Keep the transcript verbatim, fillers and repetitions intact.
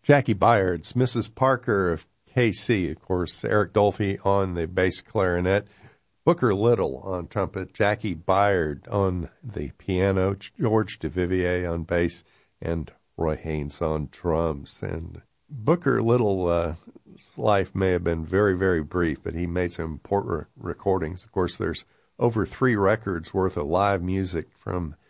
Jackie Byard's Missus Parker of K C, of course, Eric Dolphy on the bass clarinet, Booker Little on trumpet, Jackie Byard on the piano, George Duvivier on bass, and Roy Haynes on drums. And Booker Little's uh, life may have been very, very brief, but he made some important recordings. Of course, there's over three records worth of live music from